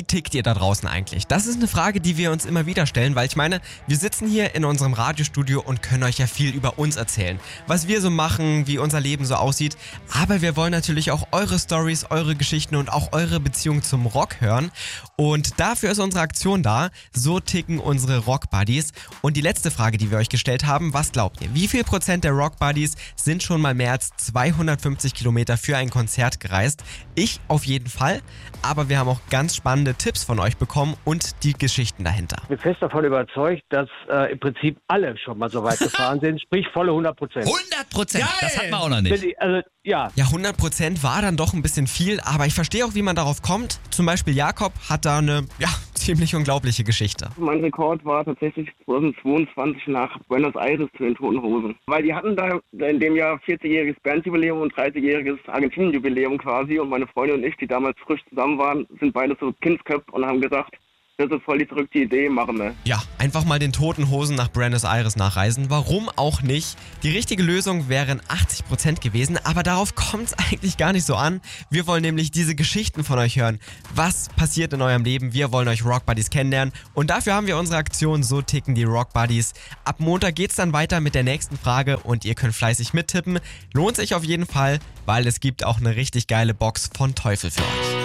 tickt ihr da draußen eigentlich? Das ist eine Frage, die wir uns immer wieder stellen, weil ich meine, wir sitzen hier in unserem Radiostudio und können euch ja viel über uns erzählen. Was wir so machen, wie unser Leben so aussieht. Aber wir wollen natürlich auch eure Stories, eure Geschichten und auch eure Beziehung zum Rock hören. Und dafür ist unsere Aktion da. So ticken unsere Rock-Buddies. Und die letzte Frage, die wir euch gestellt haben, was glaubt ihr? Wie viel Prozent der Rock-Buddies sind schon mal mehr als 250 Kilometer für ein Konzert gereist? Ich auf jeden Fall. Aber wir haben auch ganz spannende Tipps von euch bekommen und die Geschichten dahinter. Ich bin fest davon überzeugt, dass im Prinzip alle schon mal so weit gefahren sind, sprich volle 100%. 100%? Das hatten wir auch noch nicht. Ja. Ja, 100% war dann doch ein bisschen viel, aber ich verstehe auch, wie man darauf kommt. Zum Beispiel Jakob hat da eine, ziemlich unglaubliche Geschichte. Mein Rekord war tatsächlich 2022 nach Buenos Aires zu den Toten Hosen. Weil die hatten da in dem Jahr 40-jähriges Bandjubiläum und 30-jähriges Argentinien-Jubiläum quasi. Und meine Freundin und ich, die damals frisch zusammen waren, sind beide so Kindsköpfe und haben gesagt, das ist voll die verrückte Idee, machen wir. Ja, einfach mal den Toten Hosen nach Buenos Aires nachreisen. Warum auch nicht? Die richtige Lösung wären 80% gewesen, aber darauf kommt es eigentlich gar nicht so an. Wir wollen nämlich diese Geschichten von euch hören. Was passiert in eurem Leben? Wir wollen euch Rock Buddies kennenlernen und dafür haben wir unsere Aktion So ticken die Rock Buddies. Ab Montag geht's dann weiter mit der nächsten Frage und ihr könnt fleißig mittippen. Lohnt sich auf jeden Fall, weil es gibt auch eine richtig geile Box von Teufel für euch.